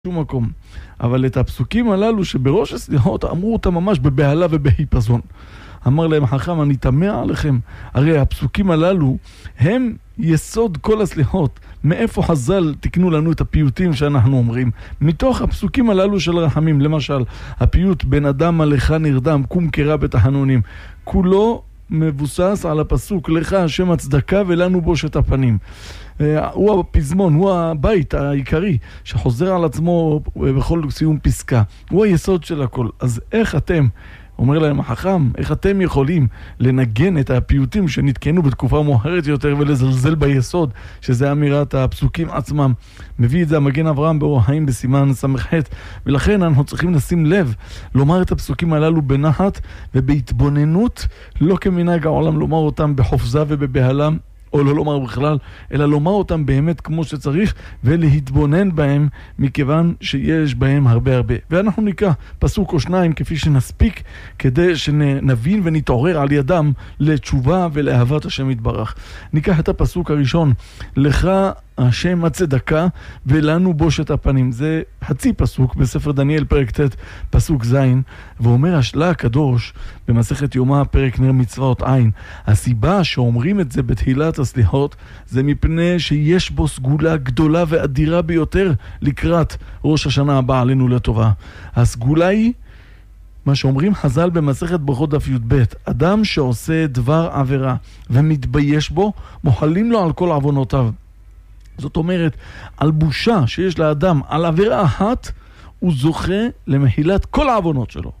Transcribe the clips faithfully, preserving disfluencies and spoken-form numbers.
שום מקום. אבל את הפסוקים הללו שבראש הסליחות אמרו אותם ממש בבהלה ובהיפזון. אמר להם חכם, אני תמה עליכם. הרי הפסוקים הללו הם יסוד כל הסליחות. מאיפה חז"ל תקנו לנו את הפיוטים שאנחנו אומרים? מתוך הפסוקים הללו של רחמים. למשל, הפיוט בן אדם מלאך נרדם, קום קרא בתחנונים. כולו מבוסס על הפסוק לך השם הצדקה ולנו בושת הפנים. הוא הפזמון, הוא הבית העיקרי שחוזר על עצמו בכל סיום פסקה. הוא היסוד של הכל. אז איך אתם, אומר להם החכם, איך אתם יכולים לנגן את הפיוטים שנתקנו בתקופה מאוחרת יותר ולזלזל ביסוד, שזה אמירת הפסוקים עצמם? מביא את זה המגן אברהם באור החיים בסימן סמ"ח, ולכן אנחנו צריכים לשים לב, לומר את הפסוקים הללו בנחת ובהתבוננות, לא כמנהג העולם לומר אותם בחופזה ובבהלה, או לא לומר בכלל, אלא לומר אותם באמת כמו שצריך, ולהתבונן בהם, מכיוון שיש בהם הרבה הרבה. ואנחנו נקרא פסוק או שניים כפי שנספיק, כדי שנבין ונתעורר על ידם לתשובה ולאהבת השם יתברך. ניקח את הפסוק הראשון, לך השם הצדקה ולנו בושת הפנים. זה חצי פסוק בספר דניאל פרק ט' פסוק זין, ואומר השלה הקדוש במסכת יומא פרק נר מצוות עין, הסיבה שאומרים את זה בתהילת הסליחות זה מפני שיש בו סגולה גדולה ואדירה ביותר לקראת ראש השנה הבאה עלינו לטובה. הסגולה היא מה שאומרים חז"ל במסכת ברכות דף י"ב, אדם שעושה דבר עבירה ומתבייש בו, מוחלים לו על כל עוונותיו. זאת אומרת, על בושה שיש לאדם, על עבירה אחת, הוא זוכה למחילת כל העוונות שלו.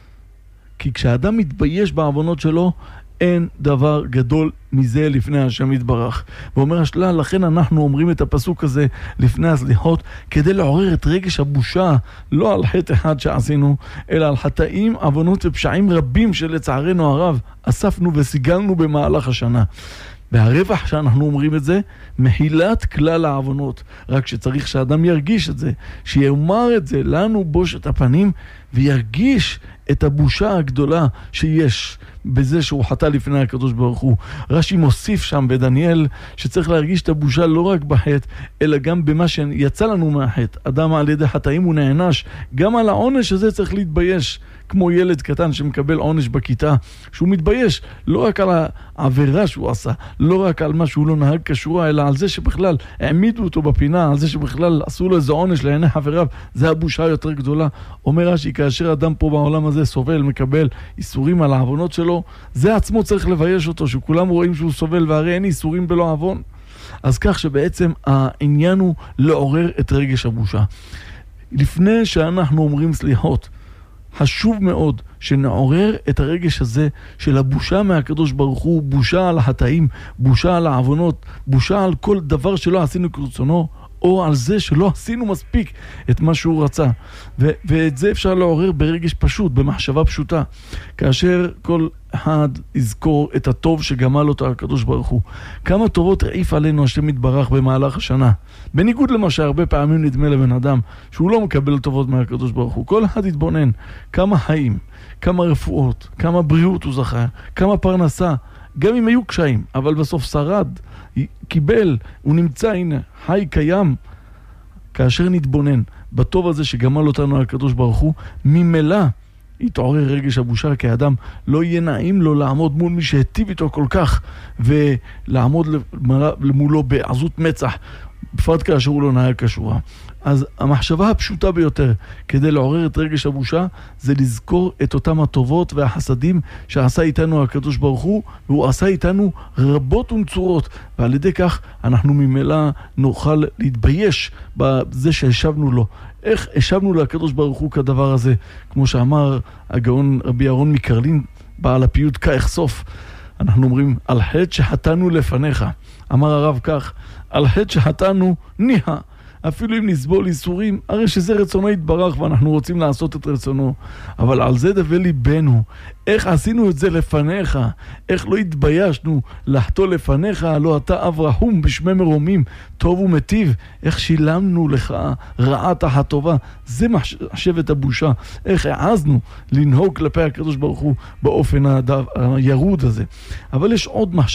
כי כשאדם מתבייש בעוונות שלו, אין דבר גדול מזה לפני השם יתברך. ואומר השלה, לכן אנחנו אומרים את הפסוק הזה לפני הסליחות, כדי לעורר את רגש הבושה, לא על חטא אחד שעשינו, אלא על חטאים, עוונות ופשעים רבים שלצערנו הרב, אספנו וסיגלנו במהלך השנה. והרווח שאנחנו אומרים את זה, מחילת כלל העוונות. רק שצריך שאדם ירגיש את זה, שיאמר את זה לנו בושת הפנים, וירגיש את הבושה הגדולה שיש בזה שהוא חטא לפני הקדוש ברוך הוא. רש"י מוסיף שם בדניאל שצריך להרגיש את הבושה לא רק בחטא, אלא גם במה שיצא לנו מהחטא. אדם על ידי חטאים הוא נענש, גם על העונש הזה צריך להתבייש, כמו ילד קטן שמקבל עונש בכיתה, שהוא מתבייש לא רק על העבירה שהוא עשה, לא רק על מה שהוא לא נהג כשורה, אלא על זה שבכלל העמידו אותו בפינה, על זה שבכלל עשו לו איזה עונש לעיני חבריו. זה הבושה יותר גדולה. אומר רש"י, כאשר אדם פה בעולם הזה סובל, מקבל איסורים על העוונות שלו, זה עצמו צריך לבייש אותו, שכולם רואים שהוא סובל, והרי אין איסורים בלא עוון. אז כך שבעצם העניין הוא לעורר את רגש הבושה. לפני שאנחנו אומרים סליחות, חשוב מאוד שנעורר את הרגש הזה של הבושה מהקדוש ברוך הוא, בושה על החטאים, בושה על העוונות, בושה על כל דבר שלא עשינו כרצונו, או על זה שלא עשינו מספיק את מה שהוא רצה. ו- ואת זה אפשר לעורר ברגש פשוט, במחשבה פשוטה. כאשר כל אחד יזכור את הטוב שגמל אותו הקדוש ברוך הוא. כמה טובות רעיף עלינו השם יתברך במהלך השנה. בניגוד למה שהרבה פעמים נדמה לבן אדם, שהוא לא מקבל טובות מהקדוש ברוך הוא. כל אחד יתבונן כמה חיים, כמה רפואות, כמה בריאות הוא זכה, כמה פרנסה, גם אם היו קשיים, אבל בסוף שרד, קיבל, הוא נמצא, הנה, חי קיים. כאשר נתבונן בטוב הזה שגמל אותנו הקדוש ברוך הוא, ממילא יתעורר רגש הבושה, כי האדם לא יהיה נעים לו לעמוד מול מי שהטיב איתו כל כך, ולעמוד למולו בעזות מצח, בפרט כאשר הוא לא נהג כשורה. אז המחשבה הפשוטה ביותר כדי לעורר את רגש הבושה זה לזכור את אותם הטובות והחסדים שעשה איתנו הקדוש ברוך הוא, והוא עשה איתנו רבות ונצורות, ועל ידי כך אנחנו ממילא נוכל להתבייש בזה שהשבנו לו. איך השבנו לקדוש ברוך הוא כדבר הזה? כמו שאמר הגאון רבי אהרון מקרלין בעל הפיוט כך סוף, אנחנו אומרים על חטא שחטאנו לפניך. אמר הרב כך, על חטא שחטאנו ניחה, אפילו אם נסבול איסורים, הרי שזה רצונו יתברך ואנחנו רוצים לעשות את רצונו. אבל על זה דווה ליבנו, איך עשינו את זה לפניך, איך לא התביישנו לחטוא לפניך, לא אתה אב רחום בשמי מרומים, טוב ומטיב, איך שילמנו לך רעה תחת טובה. זה מחשבת הבושה, איך העזנו לנהוג כלפי הקדוש ברוך הוא באופן הירוד הזה. אבל יש עוד מחשבה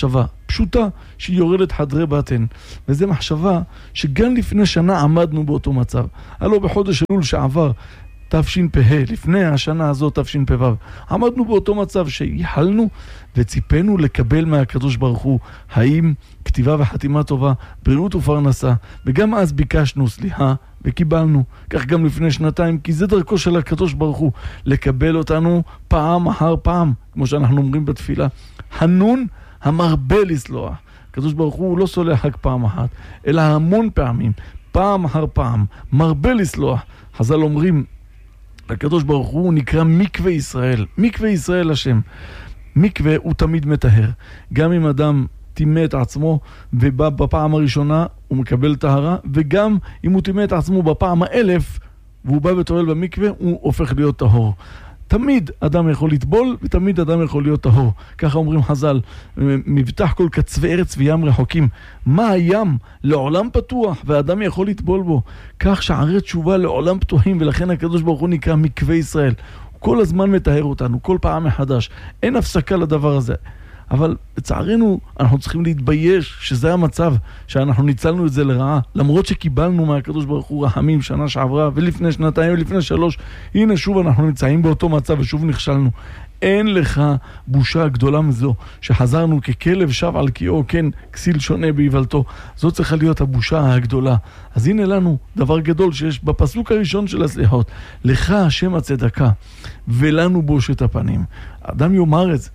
פשוטה שהיא יורדת חדרי בטן. וזו מחשבה שגם לפני שנה עמדנו באותו מצב. הלא בחודש אלול שעבר, תשפ"ה, לפני השנה הזאת תשפ"ו, עמדנו באותו מצב שיחלנו וציפינו לקבל מהקדוש ברוך הוא, האם כתיבה וחתימה טובה, בריאות ופרנסה, וגם אז ביקשנו סליחה וקיבלנו. כך גם לפני שנתיים, כי זה דרכו של הקדוש ברוך הוא, לקבל אותנו פעם אחר פעם, כמו שאנחנו אומרים בתפילה, הנון המרבה לסלוח. הקדוש ברוך הוא לא סולח רק פעם אחת, אלא המון פעמים, פעם אחר פעם, מרבה לסלוח. חז"ל אומרים, הקדוש ברוך הוא נקרא מקווה ישראל, מקווה ישראל השם. מקווה הוא תמיד מטהר. גם אם אדם טימא את עצמו ובא בפעם הראשונה הוא מקבל טהרה, וגם אם הוא טימא את עצמו בפעם האלף והוא בא וטועל במקווה, הוא הופך להיות טהור. תמיד אדם יכול לטבול ותמיד אדם יכול להיות טהור. ככה אומרים חז"ל, מבטח כל קצווי ארץ וים רחוקים. מה הים? לעולם פתוח ואדם יכול לטבול בו. כך שערי תשובה לעולם פתוחים, ולכן הקדוש ברוך הוא נקרא מקווה ישראל. הוא כל הזמן מטהר אותנו, כל פעם מחדש. אין הפסקה לדבר הזה. אבל לצערנו אנחנו צריכים להתבייש שזה המצב, שאנחנו ניצלנו את זה לרעה, למרות שקיבלנו מהקדוש ברוך הוא רחמים שנה שעברה ולפני שנתיים ולפני שלוש. הנה שוב אנחנו נמצאים באותו מצב ושוב נכשלנו. אין לך בושה גדולה מזו שחזרנו ככלב שב על קיאו, כן, כסיל שונה בהיוולתו. זאת צריכה להיות הבושה הגדולה. אז הנה לנו דבר גדול שיש בפסוק הראשון של הסליחות, לך השם הצדקה ולנו בושת הפנים. אדם יאמר את זה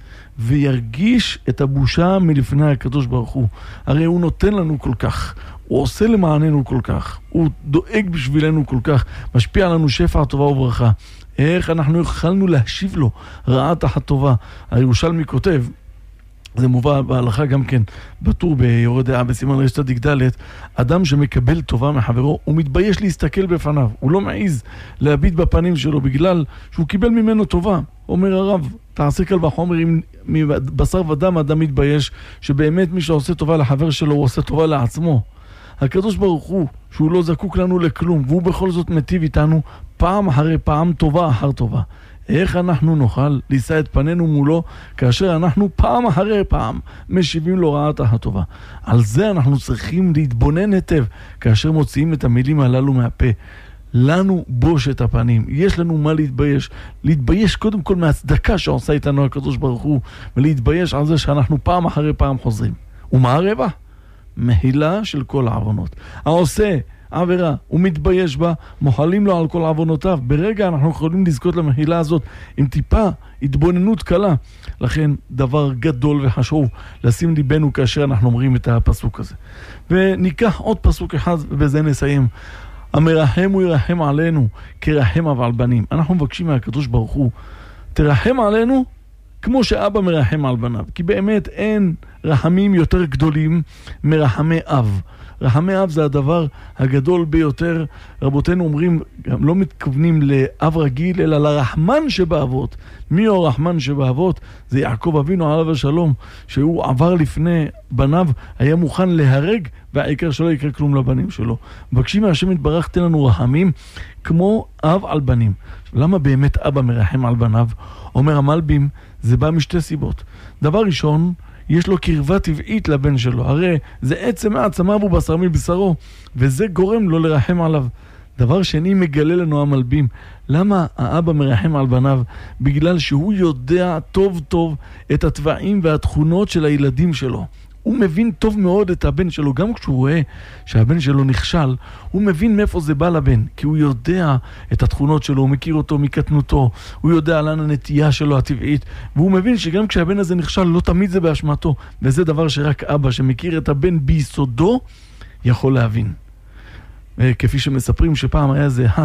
וירגיש את הבושה מלפני הקדוש ברוך הוא. הרי הוא נותן לנו כל כך, הוא עושה למעננו כל כך, הוא דואג בשבילנו כל כך, משפיע לנו שפע טובה וברכה. איך אנחנו יכולנו להשיב לו רעה תחת טובה? הירושלמי כותב, זה מובא בהלכה גם כן, בטור ביורה דעה בסימן רשת ד', אדם שמקבל טובה מחברו, הוא מתבייש להסתכל בפניו, הוא לא מעיז להביט בפנים שלו בגלל שהוא קיבל ממנו טובה. אומר הרב, תעשה קל וחומר, אם מבשר ודם אדם מתבייש שבאמת מי שעושה טובה לחבר שלו הוא עושה טובה לעצמו. הקדוש ברוך הוא, שהוא לא זקוק לנו לכלום, והוא בכל זאת מטיב איתנו פעם אחרי פעם, טובה אחר טובה. איך אנחנו נוכל לישא את פנינו מולו כאשר אנחנו פעם אחרי פעם משיבים לו רעת הטובה? על זה אנחנו צריכים להתבונן היטב כאשר מוציאים את המילים הללו מהפה. לנו בושת הפנים, יש לנו מה להתבייש. להתבייש קודם כל מהצדקה שעושה איתנו הקדוש ברוך הוא, ולהתבייש על זה שאנחנו פעם אחרי פעם חוזרים. ומה הרבה? מחילה של כל העוונות. העושה עבירה, הוא מתבייש בה, מוחלים לו על כל עוונותיו. ברגע אנחנו יכולים לזכות למחילה הזאת עם טיפה התבוננות קלה. לכן דבר גדול וחשוב לשים ליבנו כאשר אנחנו אומרים את הפסוק הזה. וניקח עוד פסוק אחד ובזה נסיים. המרחם הוא ירחם עלינו כרחם אב על בנים. אנחנו מבקשים מהקדוש ברוך הוא, תרחם עלינו כמו שאבא מרחם על בניו, כי באמת אין רחמים יותר גדולים מרחמי אב. רחמי אב זה הדבר הגדול ביותר. רבותינו אומרים, גם לא מתכוונים לאב רגיל, אלא לרחמן שבאבות. מי הוא הרחמן שבאבות? זה יעקב אבינו עליו השלום, שהוא עבר לפני בניו, היה מוכן להרג, והעיקר שלא יקרה כלום לבנים שלו. מבקשים מהשם יתברך, תן לנו רחמים כמו אב על בנים. למה באמת אבא מרחם על בניו? אומר המלבים, זה בא משתי סיבות. דבר ראשון, יש לו קרבה טבעית לבן שלו, הרי זה עצם מעצמיו ובשר מבשרו, וזה גורם לו לרחם עליו. דבר שני, מגלה לנו המלבים, למה האבא מרחם על בניו? בגלל שהוא יודע טוב טוב את הטבעים והתכונות של הילדים שלו. הוא מבין טוב מאוד את הבן שלו, גם כשהוא רואה שהבן שלו נכשל, הוא מבין מאיפה זה בא לבן, כי הוא יודע את התכונות שלו, הוא מכיר אותו מקטנותו, הוא יודע לאן הנטייה שלו הטבעית, והוא מבין שגם כשהבן הזה נכשל, לא תמיד זה באשמתו, וזה דבר שרק אבא שמכיר את הבן ביסודו יכול להבין. כפי שמספרים שפעם היה זה אחד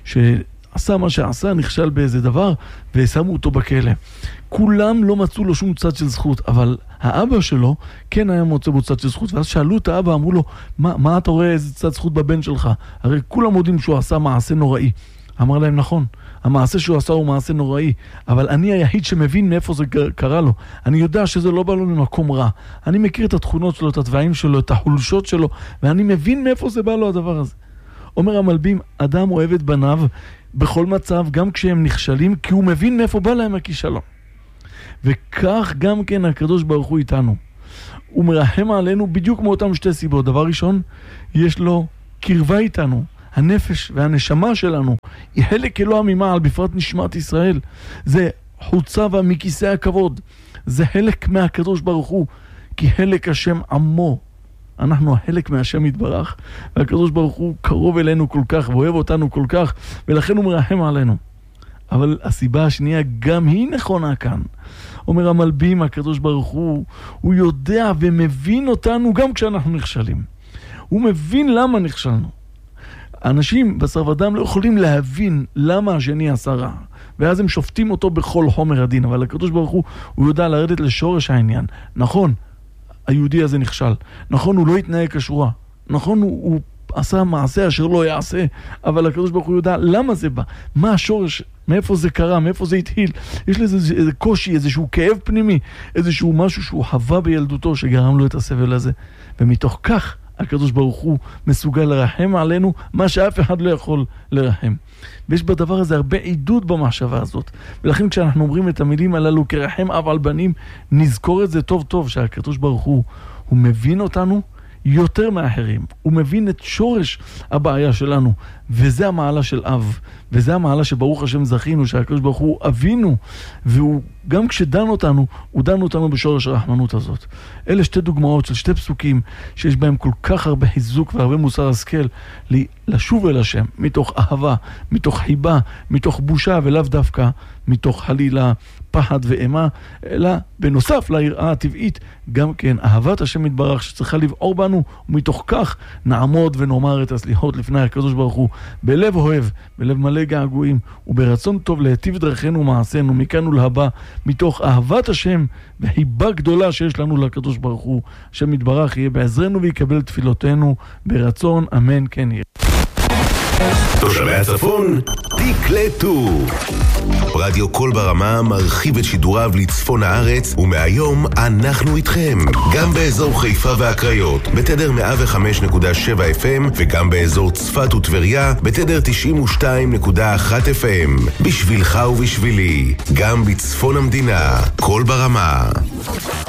שעשה מה שעשה, נכשל באיזה דבר, ושמו אותו בכלא. כולם לא מצאו לו שום צד של זכות, אבל האבא שלו כן היה מוצא בו צד של זכות, ואז שאלו את האבא, אמרו לו, מה, מה אתה רואה איזה צד זכות בבן שלך? הרי כולם יודעים שהוא עשה מעשה נוראי. אמר להם, נכון, המעשה שהוא עשה הוא מעשה נוראי, אבל אני היחיד שמבין מאיפה זה קרה לו. אני יודע שזה לא בא לו ממקום רע. אני מכיר את התכונות שלו, את הטבעים שלו, את החולשות שלו, ואני מבין מאיפה זה בא לו הדבר הזה. אומר המלבים, אדם אוהב את בניו בכל מצב, גם כשהם נכשלים, כי הוא מבין מאיפה בא להם הכישלון. וכך גם כן הקדוש ברוך הוא איתנו. הוא מרחם עלינו בדיוק מאותם שתי סיבות. דבר ראשון, יש לו קרבה איתנו. הנפש והנשמה שלנו היא חלק אלוה ממעל, בפרט נשמת ישראל. זה חוצה מכיסא הכבוד. זה חלק מהקדוש ברוך הוא, כי חלק השם עמו. אנחנו החלק מהשם יתברך, והקדוש ברוך הוא קרוב אלינו כל כך, ואוהב אותנו כל כך, ולכן הוא מרחם עלינו. אבל הסיבה השנייה גם היא נכונה כאן. אומר המלבים, הקדוש ברוך הוא, הוא יודע ומבין אותנו גם כשאנחנו נכשלים. הוא מבין למה נכשלנו. אנשים בשר ודם לא יכולים להבין למה השני עשה רע, ואז הם שופטים אותו בכל חומר הדין, אבל הקדוש ברוך הוא, הוא יודע לרדת לשורש העניין. נכון, היהודי הזה נכשל. נכון, הוא לא התנהג כשורה. נכון, הוא, הוא עשה מעשה אשר לא יעשה, אבל הקדוש ברוך הוא יודע למה זה בא, מה השורש, מאיפה זה קרה, מאיפה זה התחיל. יש לזה איזה, איזה קושי, איזשהו כאב פנימי, איזשהו משהו שהוא חווה בילדותו שגרם לו את הסבל הזה, ומתוך כך הקדוש ברוך הוא מסוגל לרחם עלינו מה שאף אחד לא יכול לרחם. ויש בדבר הזה הרבה עידוד במחשבה הזאת. ולכן כשאנחנו אומרים את המילים הללו כרחם אב על בנים, נזכור את זה טוב טוב, שהקדוש ברוך הוא, הוא מבין אותנו יותר מאחרים. הוא מבין את שורש הבעיה שלנו, וזה המעלה של אב, וזה המעלה שברוך השם זכינו, שהקדוש ברוך הוא אבינו, והוא גם כשדן אותנו, הוא דן אותנו בשורש הרחמנות הזאת. אלה שתי דוגמאות של שתי פסוקים שיש בהם כל כך הרבה חיזוק והרבה מוסר השכל לשוב אל השם, מתוך אהבה, מתוך חיבה, מתוך בושה, ולאו דווקא מתוך חלילה פחד ואימה, אלא בנוסף ליראה הטבעית, גם כן אהבת השם יתברך שצריכה לבעור בנו, ומתוך כך נעמוד ונאמר את הסליחות לפני הקדוש ברוך הוא, בלב אוהב, בלב מלא געגועים, וברצון טוב להיטיב דרכנו ומעשינו, מכאן ולהבא, מתוך אהבת השם וחיבה גדולה שיש לנו לקדוש ברוך הוא. השם יתברך יהיה בעזרנו ויקבל תפילותינו ברצון, אמן כן יהיה. תושבי הצפון, תקלטו. רדיו קול ברמה מרחיב את שידוריו לצפון הארץ, ומהיום אנחנו איתכם. גם באזור חיפה והקריות, בתדר מאה וחמש נקודה שבע אף אם, וגם באזור צפת וטבריה, בתדר תשעים ושתיים נקודה אחת אף אם. בשבילך ובשבילי, גם בצפון המדינה, קול ברמה.